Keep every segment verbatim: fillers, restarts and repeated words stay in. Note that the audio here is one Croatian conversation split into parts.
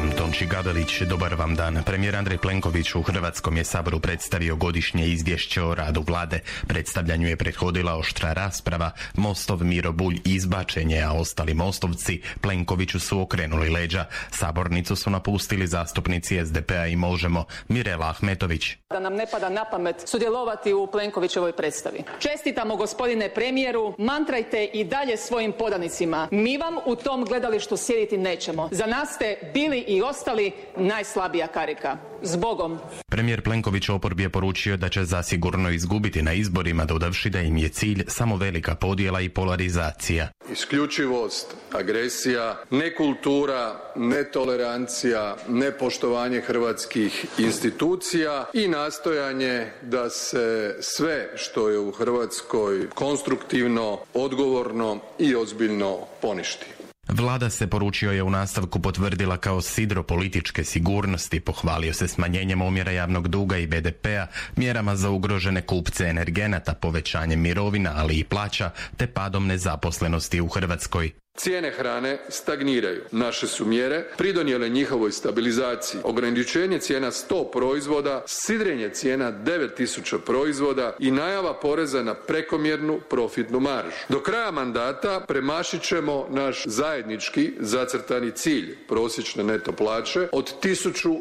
sam Tonči Gavelić, dobar vam dan. Premijer Andrej Plenković u Hrvatskom je saboru predstavio godišnje izvješće o radu vlade. Predstavljanju je prethodila oštra rasprava, Mostov Miro Bulj izbačen je, a ostali mostovci Plenkoviću su okrenuli leđa. Sabornicu su napustili zastupnici es de pe a i Možemo. Mirela Ahmetović. Da nam ne pada na pamet sudjelovati u Plenkovićevoj predstavi. Čestitamo gospodine premijeru, mantrajte i dalje svojim podanicima. Mi vam u tom gledalištu sjediti nećemo. Za nas ste bili i ostali najslabija karika. Zbogom. Premijer Plenković oporbi je poručio da će zasigurno izgubiti na izborima, dodavši da im je cilj samo velika podjela i polarizacija. Isključivost, agresija, nekultura, netolerancija, nepoštovanje hrvatskih institucija i nastojanje da se sve što je u Hrvatskoj konstruktivno, odgovorno i ozbiljno poništi. Vlada se, poručio je u nastavku, potvrdila kao sidro političke sigurnosti, pohvalio se smanjenjem omjera javnog duga i be de pe a, mjerama za ugrožene kupce energenata, povećanjem mirovina, ali i plaća, te padom nezaposlenosti u Hrvatskoj. Cijene hrane stagniraju. Naše su mjere pridonijele njihovoj stabilizaciji. Ograničenje cijena sto proizvoda, sidrenje cijena devet tisuća proizvoda i najava poreza na prekomjernu profitnu maržu. Do kraja mandata premašit ćemo naš zajednički zacrtani cilj prosječne neto plaće od tisuću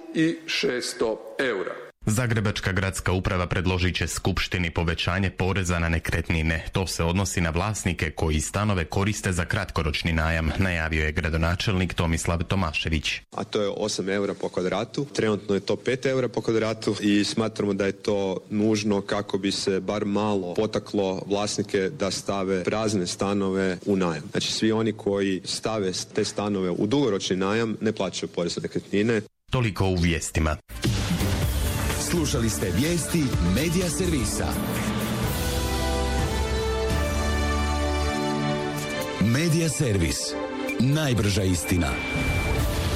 šesto eura. Zagrebačka gradska uprava predložit će skupštini povećanje poreza na nekretnine. To se odnosi na vlasnike koji stanove koriste za kratkoročni najam, najavio je gradonačelnik Tomislav Tomašević. A to je osam eura po kvadratu, trenutno je to pet eura po kvadratu i smatramo da je to nužno kako bi se bar malo potaklo vlasnike da stave prazne stanove u najam. Znači svi oni koji stave te stanove u dugoročni najam ne plaćaju porez na nekretnine. Toliko u vijestima. Slušali ste vijesti Medija servisa. Medija servis. Najbrža istina.